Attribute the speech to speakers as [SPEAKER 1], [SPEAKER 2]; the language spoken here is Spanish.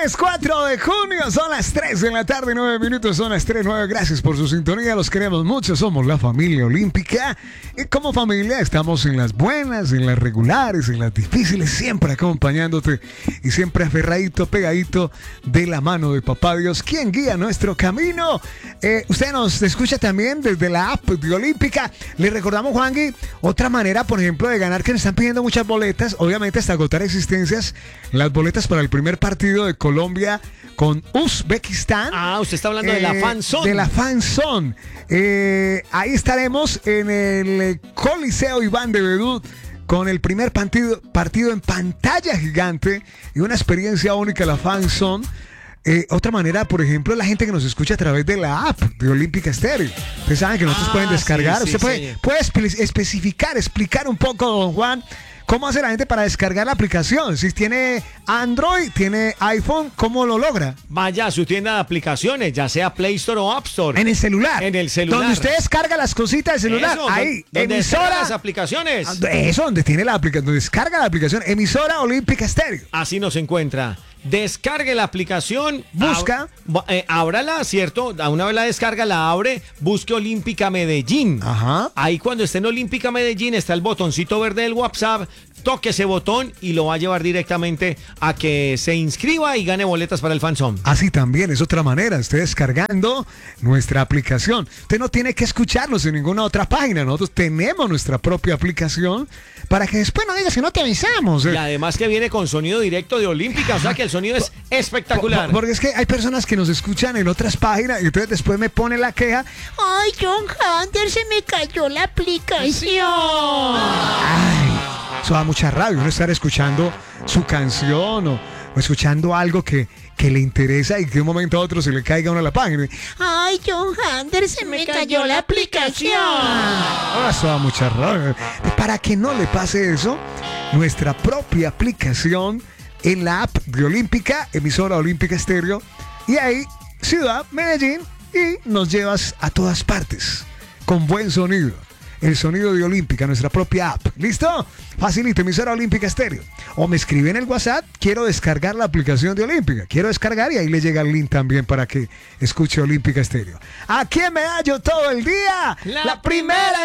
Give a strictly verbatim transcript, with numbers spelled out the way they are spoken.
[SPEAKER 1] Viernes cuatro de junio, son las tres de la tarde, nueve minutos, son las tres, nueve. Gracias por su sintonía, los queremos mucho, somos la familia olímpica. Y como familia estamos en las buenas, en las regulares, en las difíciles, siempre acompañándote y siempre aferradito, pegadito de la mano de Papá Dios, quien guía nuestro camino. Eh, usted nos escucha también desde la app de Olímpica. Le recordamos, Juangui, otra manera, por ejemplo, de ganar, que nos están pidiendo muchas boletas, obviamente hasta agotar existencias, las boletas para el primer partido de Colombia con Uzbekistán.
[SPEAKER 2] Ah, usted está hablando
[SPEAKER 1] eh,
[SPEAKER 2] de la Fan Zone.
[SPEAKER 1] De la Fan Zone. Eh, ahí estaremos en el Coliseo Iván de Bedú con el primer partido, partido en pantalla gigante y una experiencia única, la Fan Zone. Eh, otra manera, por ejemplo, la gente que nos escucha a través de la app de Olímpica Estéreo. Ustedes saben que nosotros
[SPEAKER 2] Ah,
[SPEAKER 1] pueden descargar.
[SPEAKER 2] sí, sí,
[SPEAKER 1] Usted puede,
[SPEAKER 2] sí.
[SPEAKER 1] puede espe- especificar, explicar un poco, don Juan, cómo hace la gente para descargar la aplicación. Si tiene Android, tiene iPhone, ¿cómo lo logra?
[SPEAKER 2] Vaya a su tienda de aplicaciones, ya sea Play Store o App Store.
[SPEAKER 1] En el celular.
[SPEAKER 2] En el celular.
[SPEAKER 1] Donde usted descarga las cositas del celular.
[SPEAKER 2] Eso,
[SPEAKER 1] ahí,
[SPEAKER 2] donde
[SPEAKER 1] emisora.
[SPEAKER 2] descarga las aplicaciones.
[SPEAKER 1] Eso, donde tiene la aplicación, donde descarga la aplicación, emisora Olímpica Estéreo.
[SPEAKER 2] Así nos encuentra. Descargue la aplicación,
[SPEAKER 1] Busca.
[SPEAKER 2] ab- eh, ábrala, ¿cierto? A una vez la descarga, la abre, busque Olímpica Medellín.
[SPEAKER 1] Ajá.
[SPEAKER 2] Ahí cuando esté en Olímpica Medellín está el botoncito verde del WhatsApp, toque ese botón y lo va a llevar directamente a que se inscriba y gane boletas para el Fanzón.
[SPEAKER 1] Así también es otra manera, usted descargando nuestra aplicación. Usted no tiene que escucharnos en ninguna otra página. Nosotros tenemos nuestra propia aplicación para que después no digas que no te avisamos.
[SPEAKER 2] Y además que viene con sonido directo de Olímpica, o sea que el sonido es espectacular.
[SPEAKER 1] Por- Porque es que hay personas que nos escuchan en otras páginas y entonces después me pone la queja.
[SPEAKER 3] Ay, John Hunter, se me cayó la aplicación.
[SPEAKER 1] Ay, eso da mucha rabia, uno estar escuchando su canción o, o escuchando algo que, que le interesa y que de un momento a otro se le caiga a uno la página.
[SPEAKER 3] Ay, John Hunter, se me cayó la aplicación.
[SPEAKER 1] Ah, eso da mucha rabia. Para que no le pase eso, nuestra propia aplicación en la app de Olímpica, emisora Olímpica Estéreo, y ahí, Ciudad Medellín, y nos llevas a todas partes, con buen sonido. El sonido de Olímpica, nuestra propia app. ¿Listo? Facilito, emisora Olímpica Estéreo. O me escribe en el WhatsApp, quiero descargar la aplicación de Olímpica. Quiero descargar y ahí le llega el link también para que escuche Olímpica Estéreo. Aquí en Medallo todo el día.
[SPEAKER 2] La primera